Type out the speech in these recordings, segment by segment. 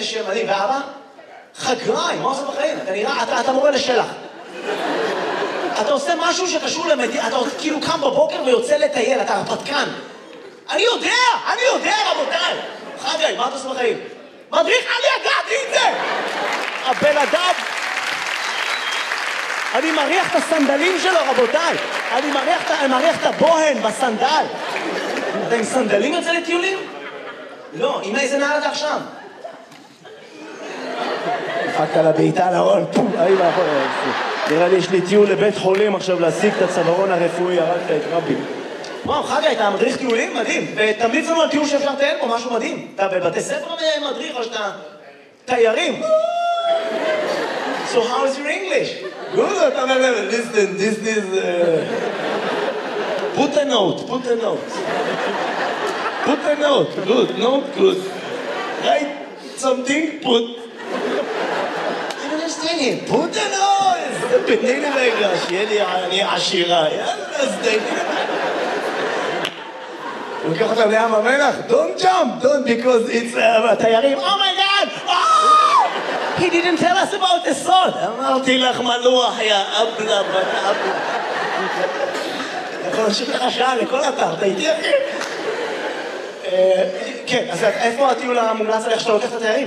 איזה שם מדהים. ואבא? חגריים, מה עושה בחיים? אתה נראה, אתה מורה לשלח. אתה עושה משהו שקשור למדינה, אתה כאילו קם בבוקר ויוצא לטייל, אתה הרפתקן. אני יודע, רבותיי. חגי, מה אתה עושה בחיים? מדריך, אני ידעתי את זה! הבן אדם... אני מריח את הסנדלים שלו, רבותיי. אני מריח את הבוהן בסנדל. אתה עם סנדלים יוצא לטיולים? לא, עם איזה נעל אתה עכשיו? דפקת לה בעיטה לארון, פום, היי מאחורי. נראה לי יש לי טיול לבית חולים עכשיו להשיג את הצווארון הרפואי, הרגת את רבי. וואו, חגי, אתה מדריך טיולים? מדהים. ותמליץ לנו על טיול שאפשר לטייל פה, משהו מדהים. אתה בבתי ספר מדריך או שאתה תיירים? So how is your English? Good, listen, this is... Put a note. Put a note, good. Write something, put... I don't understand him. Put a note! תתני לי רגע, שיהיה לי אני עשירה. יאללה, אז תתני לי. הוא לוקח אותם לים המלח. Don't jump, because it's... תיירים, oh my god! Oh! He didn't tell us about the salt. אמרתי לך מלוח, יא אבלה. יכול להמשיך לך שעה לכל אתר, אתה איתי אחי? כן, אז איפה הטיול המומלץ עליך שאתה לוקח את התיירים?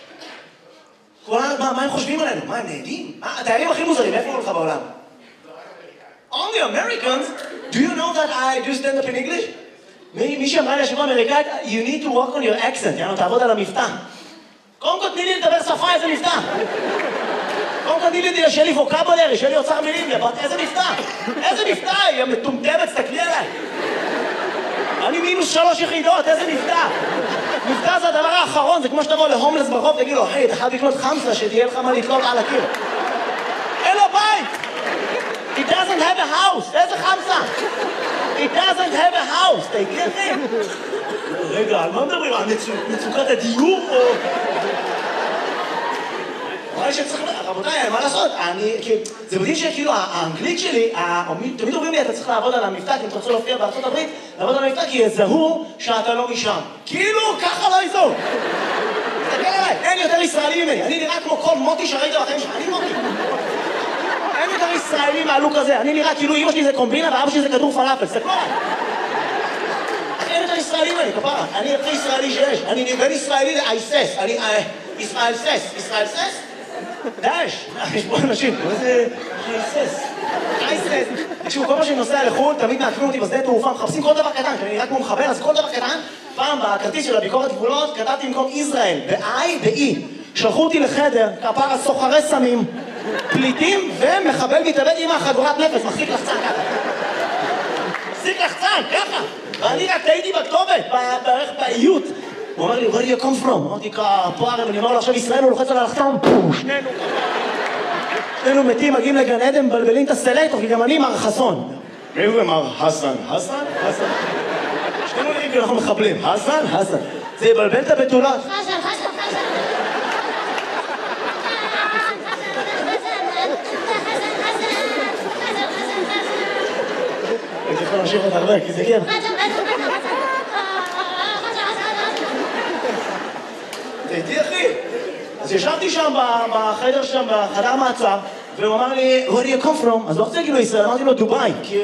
מה הם חושבים עלינו? מה הם נהדים? התיירים הכי מוזרים, איפה הוא לך בעולם? Only Americans? Do you know that I do stand up in English? מי שאמרה לי השבוע אמריקאית, you need to work on your accent, יאנו, תעבוד על המבטא. קודם כל תני לי לדבר שפה, איזה מבטא? קודם כל תני לי שיהיה לי ווקבולרי, שיהיה לי אוצר מילים, איזה מבטא? איזה מבטא? היא מטומטמת, תסתכלי עליי. אני -3 יחידות, איזה מבטא? מבטא זה הדבר האחרון, זה כמו שתבוא להומלס ברחוב, תגיד לו, היי, אתה חייב לקנות חמסה, שתהיה לך מה לתלות על הקיר. אין לו בית! He doesn't have a house, איזה חמסה? He doesn't have a house, תגיד לי. רגע, על מה מדברים? על מצוקת הדיור או... רבותיי, מה לעשות? זה מדהים שכאילו האנגלית שלי, תמיד אומרים לי, אתה צריך לעבוד על המבטא, כי אם אתה רוצה להופיע בארצות הברית, לעבוד על המבטא, כי יזהו שאתה לא משם. כאילו, ככה לא יזהו. תסתכל עליי, אין יותר ישראלי ממני. אני נראה כמו כל מוטי שראית בחיים שלך, אני מוטי. אין יותר ישראלי מהלוק הזה. אני נראה כאילו אמא שלי זה קומבינה ואבא שלי זה כדור פלאפל. תסתכלו עליי. אין יותר ישראלי ממני, כפרה. אני הכי ישראלי שיש. אני בין ישראלי לאייסס. אני ישראל סס. ישראל סס? דאש, יש פה אנשים, מה זה אייסס? תקשיבו, כל מה שאני נוסע לחו"ל, תמיד מעקמים אותי בשדה תעופה, מחפשים כל דבר קטן, כי אני נראה כמו מחבל, אז כל דבר קטן, פעם בכרטיס של הביקורת גבולות, כתבתי במקום ישראל, ב-I ו-E. שלחו אותי לחדר, כפרה סוחרי סמים, פליטים ומחבל מתאבד עם החגורת נפש, מחזיק לחצן ככה. מחזיק לחצן, ככה. ואני רק טעיתי בכתובת, בערך באיות. הוא אומר לי, where do you come from? אמרתי, כפוערם, אני אומר לו, עכשיו ישראל הוא לוחץ על הלחתום, שנינו מתים, מגיעים לגן עדן, מבלבלים את הסלקטור, כי גם אני מר חסון. מי זה מר חסן? חסן? חסן. שנינו נראים כי אנחנו מחבלים. חסן? חסן. זה יבלבל את הבתולות. חסן, חסן, חסן. אני יכול להמשיך את הרבה, כי זה כן. תהייתי אחי. אז ישבתי שם בחדר שם, בחדר מעצר, והוא אמר לי, where do you come from? אז לא רוצה להגיד לו ישראל, אמרתי לו דובאי, כי...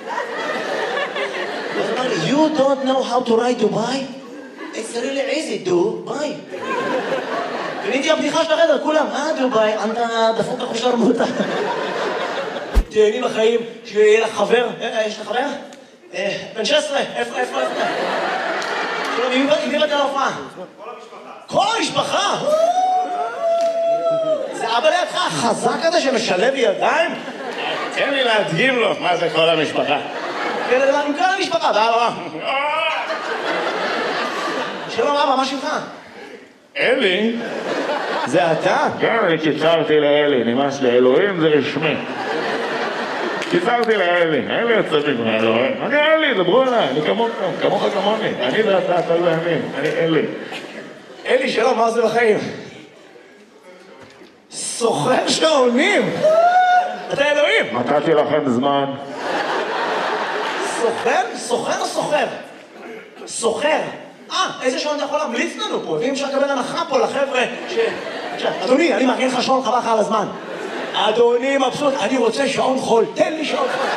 אז הוא אמר לי, you don't know how to write דובאי? It's really easy, דובאי. ונהייתי הבדיחה של החדר, כולם, דובאי, אתה דפוק החושר מותה. תהייני בחיים, שיהיה לך חבר, יש לך חבר? בן 16, איפה? שלום, עם מי באת להופעה? כל המשפחה! זה אבא לידך החזק הזה שמשלב ידיים? תן לי להדגים לו מה זה כל המשפחה. כן, לדבר עם כל המשפחה, ואבא. שלום אבא, מה שמך? אלי? זה אתה? כן, אני קיצרתי לאלי, נמאס לאלוהים זה רשמי. קיצרתי לאלי, אין לי עצבים מאלוהים. אני אלי, דברו עליי, אני כמוך כמוני. אני ואתה, אתה לא ימין, אני אלי. אלי, שלום, מה זה בחיים? סוחר שעונים! אתה אלוהים! נתתי לכם זמן. סוחר? סוחר או סוחר? סוחר. איזה שעון אתה יכול להמליץ לנו פה? ואם אפשר לקבל הנחה פה לחבר'ה אדוני, אני מארגן לך שעון, חבל לך על הזמן. אדוני מבסוט, אני רוצה שעון חול, תן לי שעון חול.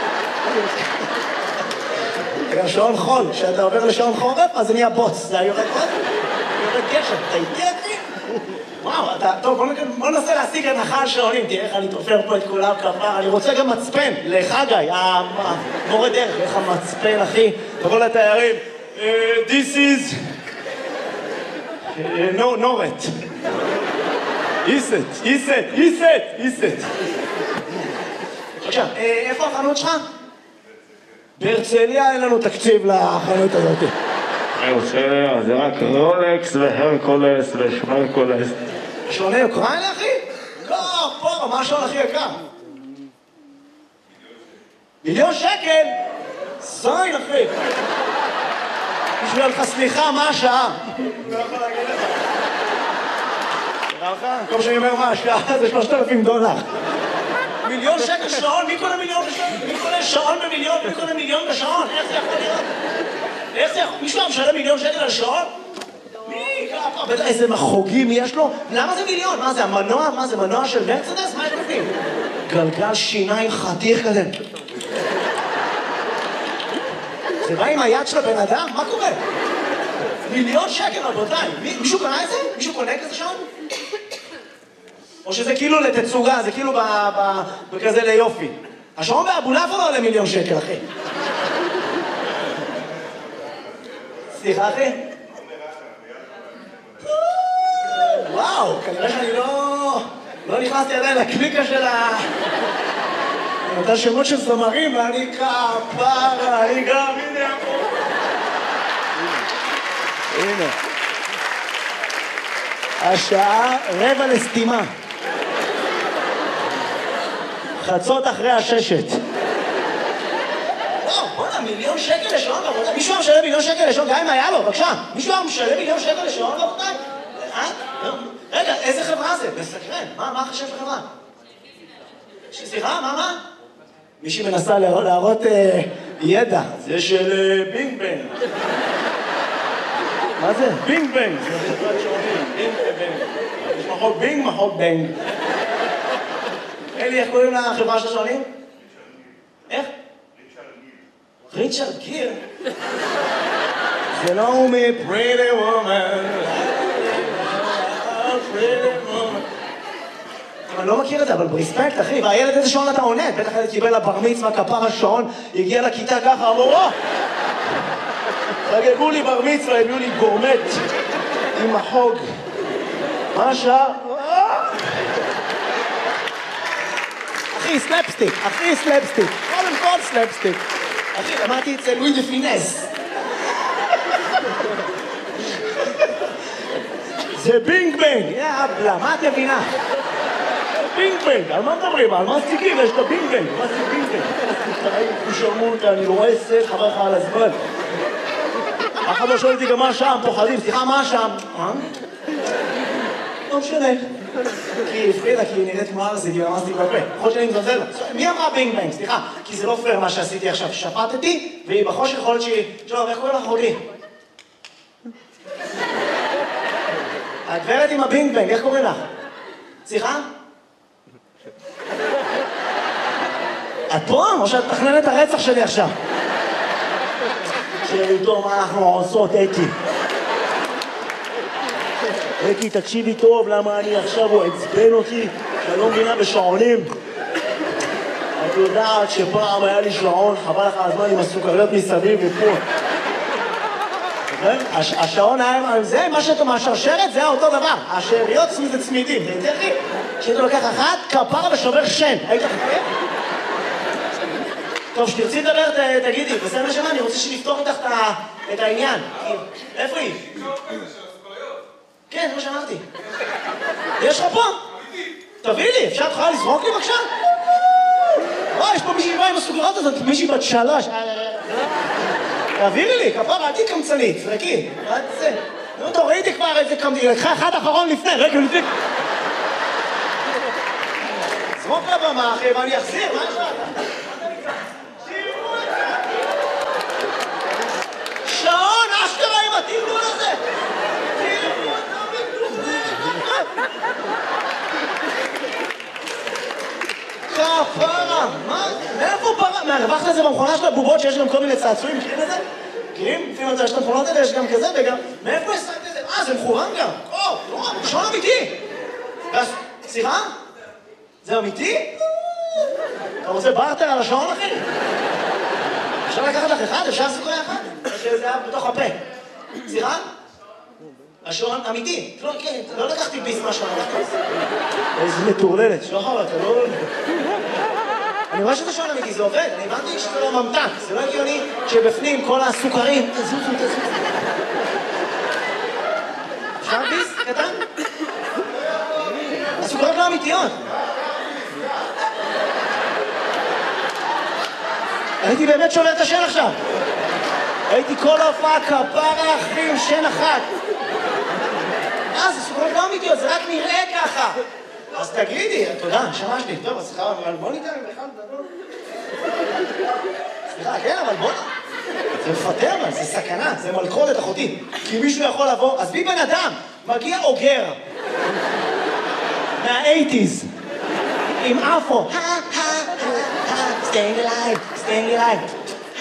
שעון חול, כשאתה עובר לשעון חורף, אז זה נהיה בוץ, זה יורד עוד, יורד גשם, אתה איתי אחי? וואו, טוב, בוא ננסה להשיג הנחה על שעונים, תראה איך אני תופר פה את כולם כפר, אני רוצה גם מצפן, לחגי, המורה דרך, איך המצפן אחי, תבוא לתיירים, this is נורת. איסט. עכשיו, איפה החנות שלך? בהרצליה אין לנו תקציב לחנות הזאת. בהרצליה זה רק רולקס והרקולס ושמרקולס. שעוני אוקראינה אחי? לא, פה, מה השעון הכי יקר? מיליון שקל? זין אחי. בשביל לך סליחה, מה השעה? לא יכול להגיד לך. נראה לך? כל שאני אומר מה השעה זה $3,000. מיליון שקל שעון? מי קונה מיליון בשעון? מי קונה שעון במיליון? מי קונה מיליון בשעון? איך זה יכול להיות? איך זה יכול? מישהו משלם מיליון שקל על שעון? מי? בטח איזה מחוגים יש לו? למה זה מיליון? מה זה המנוע? מה זה מנוע של מרצדס? מה יש בפנים? גלגל שיניים חתיך כזה. זה בא עם היד של הבן אדם? מה קורה? מיליון שקל רבותיי. מישהו קנה את זה? מישהו קונה כזה שעון? או שזה כאילו לתצוגה, זה כאילו בכזה ליופי. השעון באבולעפיה לא עולה מיליון שקל, אחי. סליחה, אחי? וואו, כנראה שאני לא נכנסתי עדיין לקליקה של אותה שמות של זמרים, ואני כפרה, אני גם, הנה פה. הנה. השעה 5:45. חצות אחרי 6. וואו, בוא'נה, מיליון שקל לשעון, רבותיי. מישהו משלם מיליון שקל לשעון, גם אם היה לו, בבקשה. מישהו משלם מיליון שקל לשעון, רבותיי? רגע, איזה חברה זה? מסקרן. מה חשב חברה? סליחה, מה? מישהי מנסה להראות ידע. זה של בינג בנג. מה זה? בינג בנג. זה חברת שעונים. בינג בנג. יש מחוק בינג, מחוק בנג. אלי, איך קוראים לחברה של השעונים? איך? ריצ'רד גיר. זה לא הוא מפריטי וומן. אני לא מכיר את זה, אבל ברספקט, אחי, והילד איזה שעון אתה עונה? בטח ילד קיבל לבר מצווה, כפר השעון, הגיע לכיתה ככה, אמרו, חגגו לי בר מצווה, הביאו לי גורמט עם החוג. מה השעה? אחי, סלפסטיק, קודם כל סלפסטיק. אחי, למדתי אצל לואי דה פינס. זה בינג בנג, יאבלה, מה את מבינה? בינג בנג, על מה מדברים? על מה סטיקים? יש את הבינג בנג, מה זה בינג בנג? תשרמות, אני רואה סט, חבר לך על הזמן. אף אחד לא שואל אותי גם מה שם, פוחדים, סליחה, מה שם? לא משנה. כי הפרידה, כי היא נראית כמו ארזית, היא רמזתי בפה. יכול שאני מזלזל לה. מי אמרה בינג בנג? סליחה, כי זה לא פייר מה שעשיתי עכשיו. שפטתי, והיא בחושך יכול להיות שהיא... טוב, איך קוראים לך אחותי? הגברת עם הבינג בנג, איך קוראים לך? סליחה? את פה? או שאת מתכננת הרצח שלי עכשיו? שאיתו מה אנחנו עושות, אתי? אתי, תקשיבי טוב, למה אני עכשיו הוא עצבן אותי שאני לא מבינה בשעונים. את יודעת שפעם היה לי שעון, חבל לך הזמן עם הסוכריות מסביב ופה. השעון היה, זה מה שאתה מהשרשרת, זה היה אותו דבר. השאריות זה צמידים, זה יותר לי. כשאתה לוקח אחת, כפרה ושובר שן. היית חפר? טוב, שתרצי לדבר, תגידי, בסדר נשמה, אני רוצה שנפתור איתך את העניין. איפה היא? כן, זה מה שאמרתי. יש לך פה? תביא לי, אפשר תוכל לזרוק לי בבקשה? יש פה מישהי באה עם הסוכריות הזאת, מישהי בת 3. תעבירי לי, כפרה, אל תהי קמצנית, זרקי. נו, תורידי כבר איזה קמצנית, לקחה אחד אחרון לפני, רגע, לפני. זרוק לבמה, אחי, ואני אחזיר, מה יש לך? שעון, אשכרה עם התיר שפכת את זה במכונה של הבובות שיש גם כל מיני צעצועים, מכירים את זה? מכירים? לפעמים יש את המכונות האלה, יש גם כזה וגם... מאיפה השגת את זה? זה מכוון גם. שעון אמיתי. סליחה? זה אמיתי? אתה רוצה בארטר על השעון, אחי? אפשר לקחת לך אחד? אפשר סיכוי אחד? שזה היה בתוך הפה. סליחה? השעון אמיתי. לא לקחתי ביס מהשעון. איזה מטורללת. שחר, אתה לא... אני רואה שזה שעון אמיתי, זה עובד. אני הבנתי שזה לא ממתק. זה לא הגיוני שבפנים כל הסוכרים... תזוזו. אפשר ביס? קטן? הסוכרות לא אמיתיות. הייתי באמת שובר את השן עכשיו. הייתי כל ההופעה כפרה אחים, שן אחת. זה סוכרות לא אמיתיות, זה רק נראה ככה. אז תגידי, תודה, שמע שלי. טוב, אז סליחה, אבל בוא ניתן בכלל, תדון. סליחה, כן, אבל בוא... זה מפטר, אבל זה סכנה, זה מלכודת אחותי. כי מישהו יכול לבוא, אז בי בן אדם, מגיע אוגר. מה-80s. עם אפו. staying alive.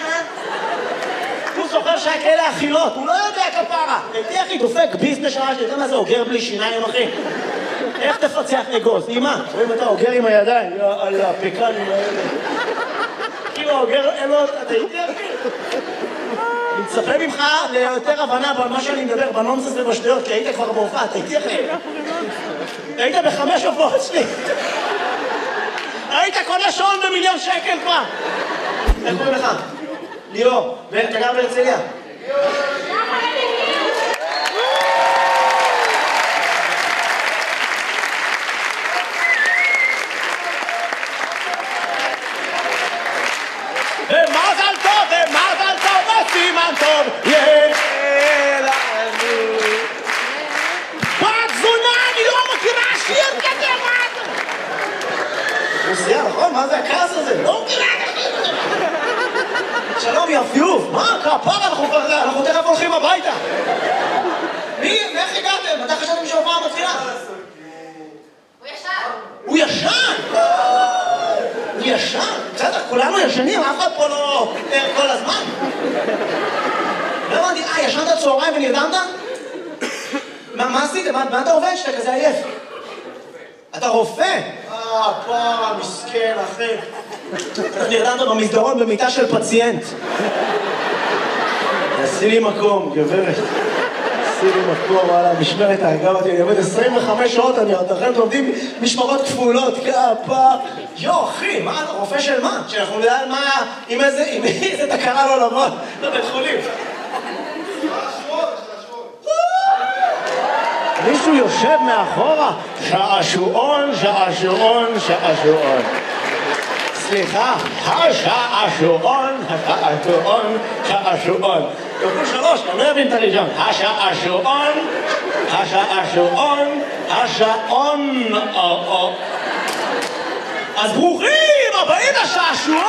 הוא זוכר שהיה כאלה אכילות, הוא לא יודע כפרה. הייתי אחי, דופק ביס שעה שלי, אתה מה זה אוגר בלי שיניים, אחי? איך תפצח אגוז? אמא, רואים אתה אוגר עם הידיים, על הפקנים האלה. כאילו אוגר, אתה הייתי אחי? אני מצפה ממך ליותר הבנה במה שאני מדבר, בנונסס ובשטויות, כי היית כבר בהופעה, אתה הייתי אחי? היית ב5 הופעות שלי. היית קונה שעון ב1,000,000 שקל כבר. איך קוראים לך? ליאור. ואתה גר בהרצליה? ומזל טוב, וסימן טוב, יאללה. בת זונה, אני לא מכירה שיר כזה, מה אתה? הוא סייע, נכון? מה זה הכעס הזה? לא מכירה כזה. שלום, יפיוף. מה? כפרה, אנחנו תכף הולכים הביתה. איך הגעתם? מתי חשבתם שההופעה מתחילה? הוא ישן! הוא ישן? בסדר, כולנו ישנים, אף אחד פה לא ער כל הזמן. לא הבנתי, ישנת צהריים ונרדמת? מה עשית? מה אתה עובד שאתה כזה עייף? אתה רופא? פרה, מסכן, אחי. נרדמת במסדרון במיטה של פציינט. עשי לי מקום, גברת. עשי לי מקום, וואלה, משמרת ההרגה אותי. אני עובד 25 שעות, אתם לומדים משמרות כפולות, כפה. אחי, מה, אתה רופא של מה? שאנחנו נדע מה, עם איזה תקרה לא לבוא לבית חולים. מישהו יושב מאחורה, שעשועון. סליחה, השעשועון. תוכלו 3, אני לא אבין את הראשון. השעון. אז ברוכים הבאים לשעשועון!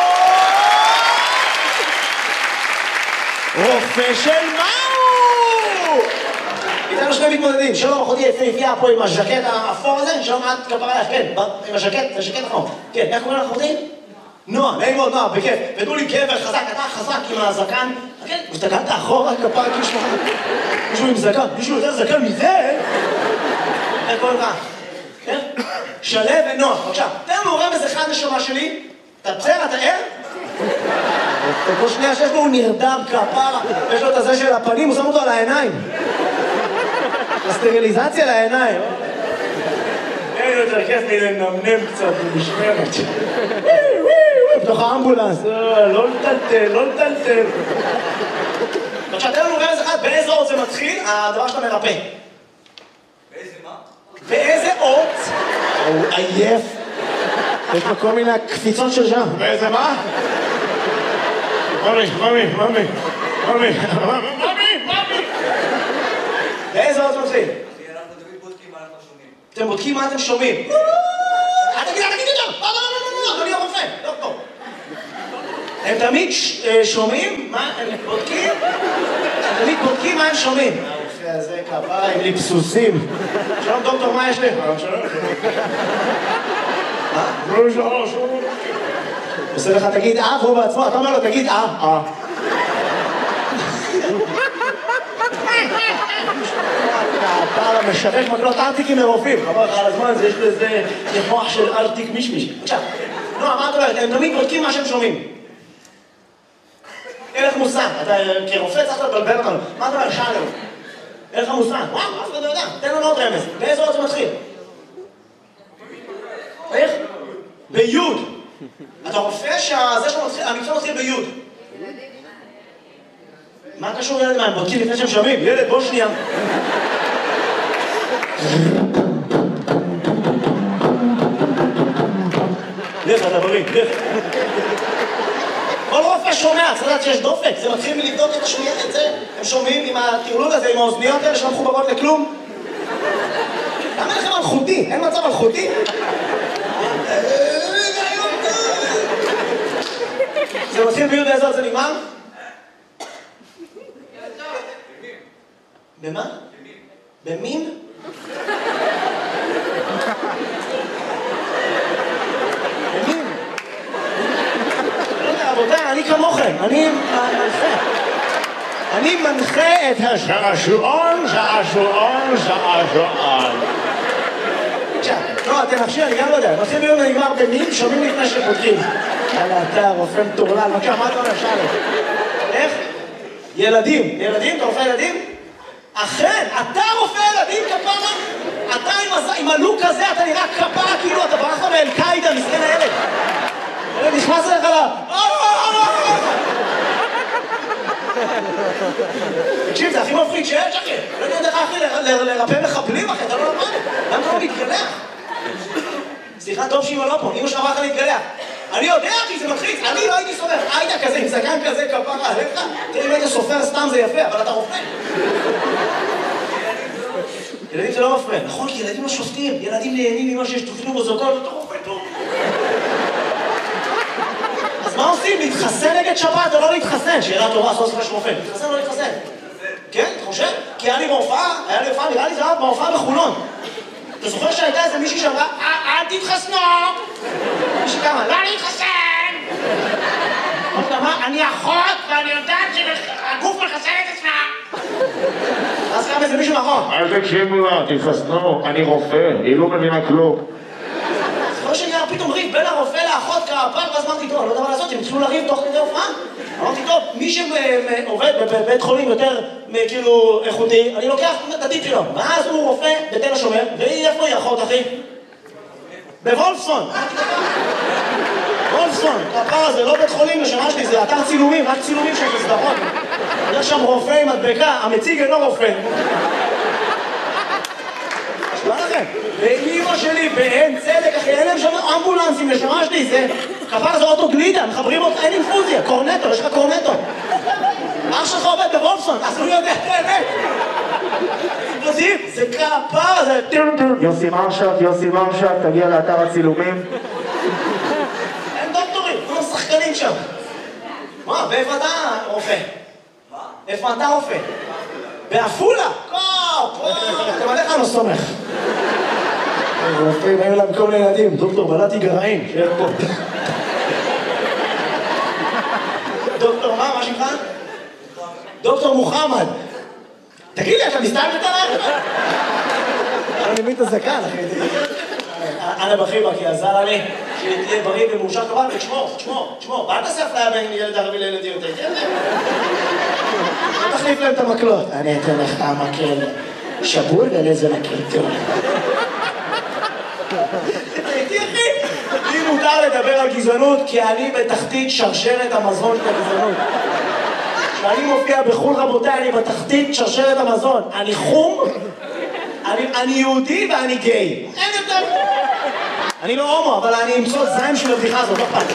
רופא של מהו? איתנו שני מתמודדים, שלום אחותי יפהפייה פה עם הז'קט האפור הזה, שלום את כפרה לך, כן, עם הז'קט, זה ז'קט אחור. כן, איך קוראים לך אחותי? נועה, נעים מאוד נועה, בכיף. ותנו לי גבר חזק, אתה חזק עם הזקן. כן, ושתגעת אחורה כפרה כשמחה. מישהו עם זקן, מישהו יותר זקן מזה? איך קוראים לך? כן? שלו ונועה, בבקשה. תן לנו רמז אחד נשמה שלי. אתה בסדר, אתה ער? כל שנייה שיש לו הוא נרדם כפרה, יש לו את הזה של הפנים, הוא שם אותו על העיניים. הסטריליזציה לעיניים. אין יותר כיף מלנמנם קצת במשמרת. בתוך האמבולנס, לא לטלטל. עכשיו, תן לנו רמז אחד, באיזה אות זה מתחיל, הדבר שאתה מרפא. באיזה מה? באיזה אות? הוא עייף. יש לו כל מיני קפיצות של שם. באיזה מה? ממי. באיזה אות מתחיל? אנחנו תמיד בודקים מה אנחנו שומעים. אתם בודקים מה אתם שומעים. אל תגיד יותר! לא, אדוני הרופא, לא פה. הם תמיד שומעים מה הם בודקים? הם תמיד בודקים מה הם שומעים. הרופא הזה כפיים לי פסוסים. שלום דוקטור, מה יש לי? שלום. עושה לך תגיד והוא בעצמו, אתה אומר לו תגיד אתה משווק מקלות ארטיקים מרופאים, חבל לך על הזמן, יש לזה מוח של ארטיק מישמיש. עכשיו, נועה, מה את אומרת? הם תמיד בודקים מה שהם שומעים. אין לך מושג, אתה כרופא צריך לבלבל אותנו. מה אתה אומר? שאלנו. אין לך מושג. וואו, אף אחד לא יודע. תן לנו עוד רמז. באיזה עוד זה מתחיל? איך? ביוד. אתה רופא שהמקצוע מתחיל ביוד. מה קשור ילד מה? הם בודקים לפני שהם שומעים. ילד, בוא שנייה. לך, אתה בריא, לך. כל רופא שומע, צריך לדעת שיש דופק, זה מתחיל מלבדוק את השמיעה, את זה. הם שומעים עם הטרלול הזה, עם האוזניות האלה שלא מחוברות לכלום. למה לכם אלחוטי? אין מצב אלחוטי? זה מתחיל ביוד באיזה זה נגמר? במה? במין? במין? רבותיי, אני כמוכם, אני מנחה את השעשועון. לא, אתם נפשי, אני גם לא יודע. נושאים ביום נגמר במין, שומעים לפני שפותחים. יאללה, אתה רופא מטורלל, בבקשה, מה אתה אומר, שאלה? איך? ילדים. ילדים? אתה רופא ילדים? אכן, אתה רופא ילדים כפרה? אתה עם הלוק הזה, אתה נראה כפרה, כאילו אתה ברחת מאל-קאידה, מסכן הילד. ילד נכנס אליך לה... תקשיב, זה הכי מפחיד שיש, אחי. לא יודע איך אחי לרפא מחבלים, אחי, אתה לא למד. למה אתה לא מתגלח? סליחה, טוב שאמא לא פה, אמא שלך אמרה לך להתגלח. אני יודע, אחי, זה מלחיץ. אני לא הייתי סופר. היית כזה, עם זקן כזה, כפרה עליך. תראי, אם היית סופר סתם זה יפה, אבל אתה רופא. ילדים זה לא מפריע. נכון, כי ילדים לא שופטים. ילדים נהנים ממה שיש תופנו בזוגות, אתה רופא טוב. אז מה עושים? להתחסן נגד שבת או לא להתחסן? שאלה טובה, סוף סוף יש רופא. להתחסן או לא להתחסן? כן, אתה חושב? כי היה לי בהופעה, נראה לי זה היה בהופעה בחולון. אתה זוכר שהייתה איזה מישהי שאמרה, אל תתחסנו! מישהי כמה, לא להתחסן! אני אחות ואני יודעת שהגוף מחסן את עצמה! אז קם איזה מישהו נכון. אל תקשיבו לה, תתחסנו, אני רופא, היא לא מבינה כלום. זוכר שנראה פתאום ריב בין הרופא לאחות כפר, ואז אמרתי, טוב, אני לא יודע מה לעשות, הם התחילו לריב תוך כדי הופעה. אמרתי, טוב, מי שעובד בבית חולים יותר כאילו איכותי, אני לוקח את הטיפ שלו. ואז הוא רופא בתל השומר, והיא איפה היא אחות, אחי? בוולפסון. וולפסון, הפער הזה לא בית חולים לשמה שלי, זה אתר צילומים, רק צילומים של סדרות. יש שם רופא עם מדבקה, המציג אינו רופא. שמה לכם? ואימא שלי באין צדק, אחי, אין להם שם אמבולנסים לשמה שלי, זה כפר זה אוטו גלידה, מחברים אותך, אין אינפוזיה, קורנטו, יש לך קורנטו. אח שלך עובד בוולפסון, אז הוא יודע את האמת. זה כפר, זה... יוסי מרשת, תגיע לאתר הצילומים. אין דוקטורים, כולם שחקנים שם. מה, באיפה אתה רופא? מה? איפה אתה רופא? בעפולה? אתם עליך לא סומך. רופאים, היו להם כל מיני ילדים, דוקטור בלעתי גרעין, שיהיה פה. דוקטור מה שמך? דוקטור מוחמד. תגיד לי, אתה מסתלבט עליי? אני מבין את הזקן, אחי. אנא בחיבה, כי עזר לי שתהיה בריא ומאושר כבל, ותשמור. ואל תעשה אפליה בין ילד ערבי לילד יהודי. תחליף להם את המקלות. אני אתן לך מקל שבור ולזה מקל טוב. הייתי אחי. לי מותר לדבר על גזענות, כי אני בתחתית שרשרת המזון של הגזענות. כשאני מופיע בחול רבותיי, אני בתחתית שרשרת המזון. אני חום, אני יהודי ואני גיי. אין יותר. אני לא הומו, אבל אני אמצוא זיים של הבדיחה הזאת, לא פעם.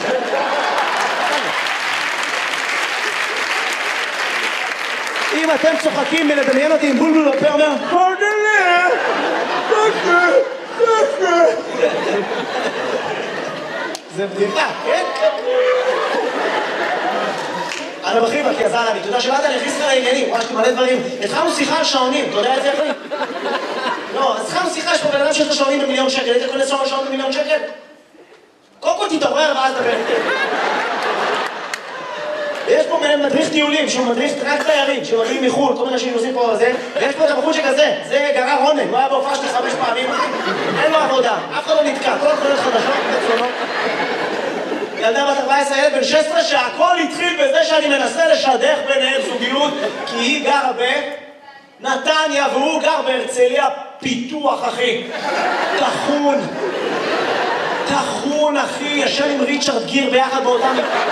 אם אתם צוחקים מלדמיין אותי עם בולבול בפה אומר זה בדיחה, כן? אנא בחיבה, כי עזר לי, תודה שבאת, אני אכניס לך לעניינים, ממש מלא דברים. התחלנו שיחה על שעונים, אתה יודע את זה אחי? לא, אז התחלנו שיחה, יש פה בן אדם שיש לו שעונים ב1,000,000 שקל, היית קונה שעון ב1,000,000 שקל? קודם כל תתעורר ואז דבר. ויש פה מדריך טיולים, שהוא מדריך רק תיירים, שמגיעים מחו"ל, כל מיני אנשים עושים פה זה, ויש פה את הבחור שכזה, זה גרר רונן, הוא היה בהופעה שלי 5 פעמים, אין לו עבודה, אף אחד לא נתקע, כל התחולות חדשות, תצלונות. ילדה בת 14, ילד בן 16, שהכל התחיל בזה שאני מנסה לשדך ביניהם זוגיות, כי היא גרה בנתניה והוא גר בהרצליה פיתוח, אחי. תחון, אחי, ישן עם ריצ'רד גיר ביחד באותם...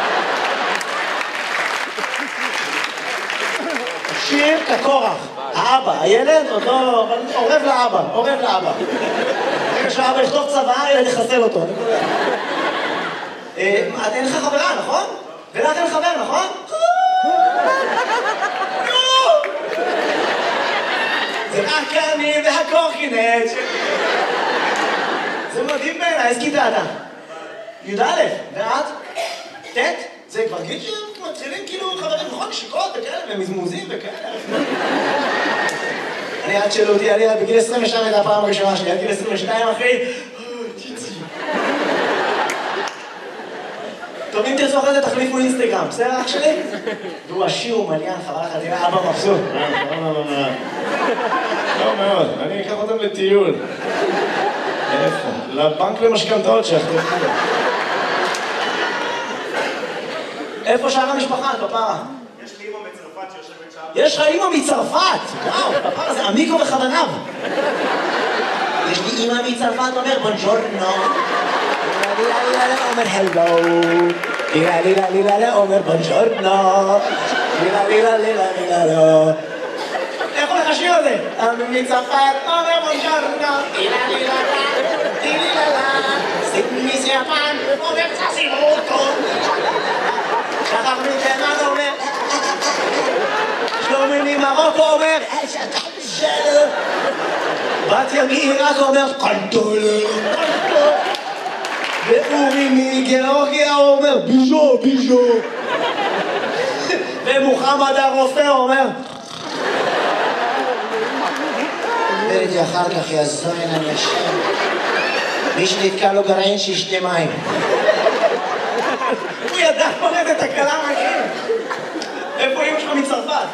שיר כקורח, האבא, הילד עוד לא... אבל עורב לאבא. רגע שהאבא יכתוב צבא, ילד יחסל אותו. אין לך חברה, נכון? ולך אין חבר, נכון? זה רק אני והקורקינט. זה מדהים בעיניי, איזה כיתה אתה? י"א, ואת? ט'? זה כבר גיל שמתחילים כאילו חברים נכון, שיקות וכאלה, ומזמוזים וכאלה. אני עד שאלו אותי, אני בגיל 22 הייתה הפעם הראשונה שלי, עד גיל 22 אחי, טוב, אם תרצו אחרי זה תחליפו אינסטגרם, בסדר אח שלי? והוא עשיר, הוא מליין, חבל לך, תראה, אבא מבסוט. לא מאוד, אני אקח אותם לטיול. איפה? לבנק למשכנתאות שיחתכו. איפה שאר המשפחה, פפרה? יש לי אמא מצרפת שיושבת שם. יש לך אמא מצרפת! וואו, פפרה זה עמיקו וכוונב. יש לי אמא מצרפת, אומר בונג'ורנו. אומר הלו. לילה, אומר בונג'ורנו. לילה. איך הולך השיר הזה? מצרפת, אומר בונג'ורנו. לילה. מיסיאפן, אומר צסימוטו. שחר מתימן אומר שלומי ממרוקו אומר בתיה מעיראק אומר קנטולה ואורי מגיאורגיה אומר ביז'ו ומוחמד הרופא אומר וראיתי אחר כך יזוין אני אשם מי שנתקע לו גרעין שישתה מים הוא ידע פורט את הקלה מהכיר. איפה אמא שלך מצרפת?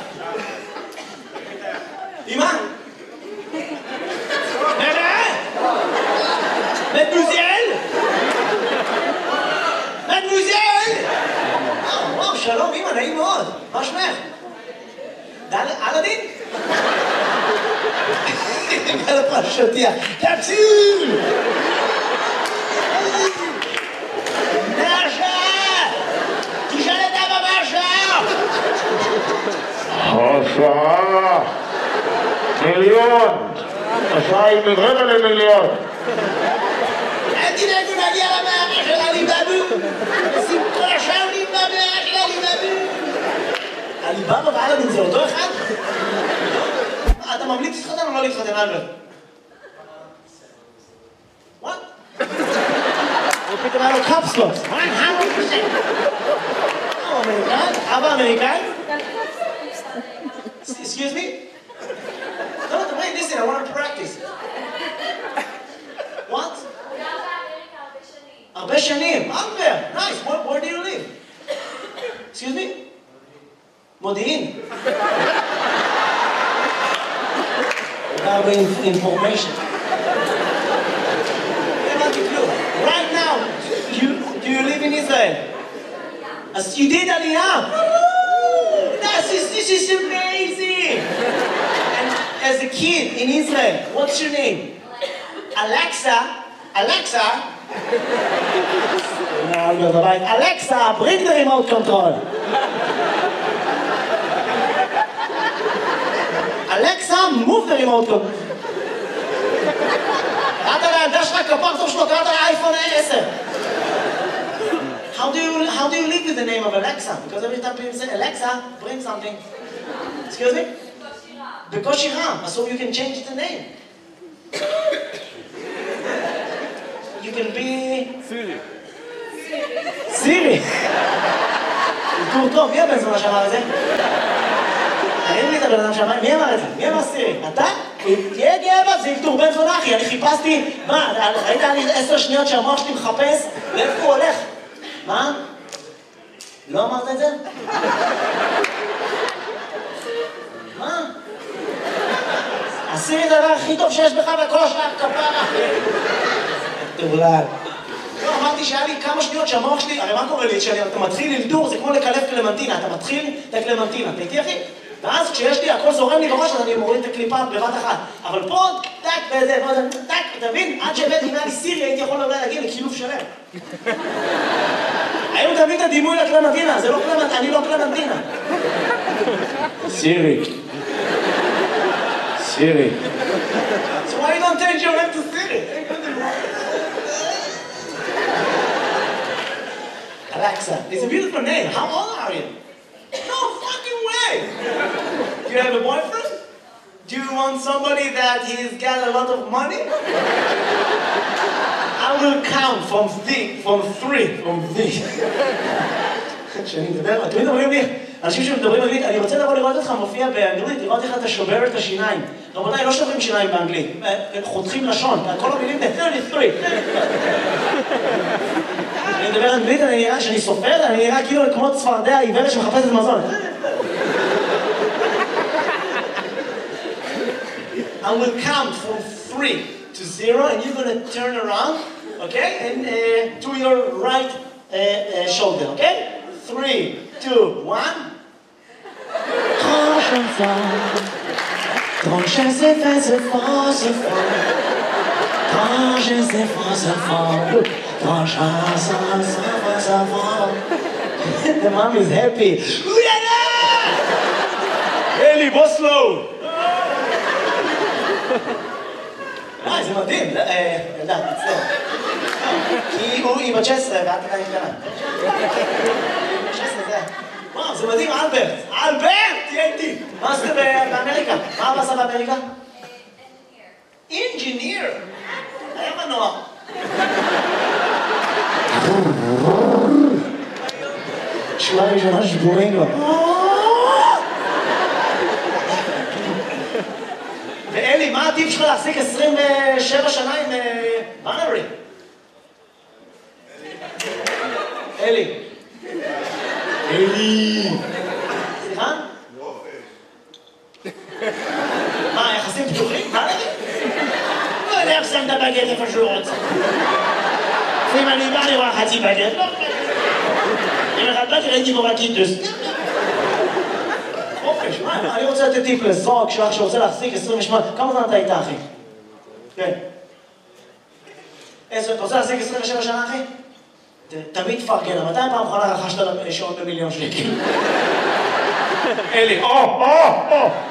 אמא? מדמוזל! וואו, שלום אמא, נעים מאוד. מה שמך? אלאדין? על הפרשתיה. תפסיל! השעה מיליון, השעה היא מרבע למיליון. אל תדאגו נגיע למערה של עליבאבו, שים כל השעה במערה של עליבאבו. עליבאבו ואלאדין זה אותו אחד? אתה ממליץ להתחתן או לא להתחתן, אלברט? What? הוא פתאום היה לו קפסלוס. 100%. אמריקאי? אבא אמריקאי? Excuse me? No, wait, listen, I want to practice. What? הרבה שנים. Albert, nice. Where do you live? Excuse me? מודיעין. הרבה information. Right now, do you live in Israel? As you did Aliyah. This is amazing! And as a kid in Israel, what's your name? Alexa. Alexa, bring the remote control. Alexa, move the remote control. קראת לילדה שלך כפר טוב שלו, קראת לאייפון 10. How do you live with the name of Alexa? Because every time people say, Alexa, bring something. Excuse me? בקושי רם. So you can change the name. You can be... סירי. עיטור טוב, מי הבן זונה שאמר את זה? תראי לי את הבן אדם שאמר, מי אמר את זה? מי אמר סירי? אתה? תהיה גאה בה, זה עיטור בן זונה אחי, אני חיפשתי... מה, ראית לי 10 שניות שהמוח שלי מחפש? לאיפה הוא הולך? מה? לא אמרת את זה? מה? עשי את הדבר הכי טוב שיש בך בכל שלב, כפרה. תאולל. לא, אמרתי שהיה לי כמה שניות שהמוח שלי, הרי מה קורה לי? כשאתה מתחיל ללדור, זה כמו לקלף קלמנטינה, אתה מתחיל את הקלמנטינה, אתה איתי אחי? ואז כשיש לי, הכל זורם לי בראש, אז אני מוריד את הקליפה בבת אחת. אבל פה, טק וזה, טק, אתה מבין? עד שהבאתי אם היה לי סירי, הייתי יכול אולי להגיע לקילוף שלם. היום תמיד את הדימוי לקלמנטינה, זה לא קלמנטינה, אני לא קלמנטינה. סירי. סירי. So why you don't change your name to Siri? Alexa, it's a beautiful name. How old are you? No fucking way! Do you have a boyfriend? Do you want somebody that he's got a lot of money? I will count from three. כשאני מדבר, תמיד אומרים לי, אנשים שמדברים אנגלית, אני רוצה לבוא לראות אותך מופיע באנגלית, לראות איך אתה שובר את השיניים. רבותיי, לא שוברים שיניים באנגלית, חותכים לשון, כל המילים ב-33. אני מדבר אנגלית, אני נראה שאני סופר, אני נראה כאילו כמו צפרדע עיוורת שמחפשת מזון. I will count from 3 to 0 and you're gonna turn around, okay? And to your right shoulder, okay? 3, 2, 1. Quand je sais faire ce fort, quand je sais faire ce fort, quand je sais faire ce fort. The mom is happy. אלי, בוא סלואו! זה מדהים, ילדה, תצטער. כי היא בת 16 ואת עדיין קטנה. 16 זה. וואו, זה מדהים, אלברט. אלברט, תהיה איתי. מה עשית באמריקה? מה עשה באמריקה? אינג'יניר. היה מנוע. שורה ראשונה שבורים לו. ואלי, מה הטיפ שלך להחזיק 27 שנה עם בנרי? אלי. אלי! סליחה? מה, יחסים פתוחים? בנרי? לא יודע איך שם את הבגט איפה שהוא רוצה. אם אני בא לראות חצי בגט, לא אם אחד באתי ראיתי בו רקיטוס. חופש, מה? אני רוצה לתת טיפ לזרוק שלך שרוצה להחזיק 28, כמה זמן אתה איתה, אחי? כן. אתה רוצה להחזיק 27 שנה, אחי? תמיד תפרגן, מתי פעם אחרונה רכשת שעון ב1,000,000 שקל? אלי, או!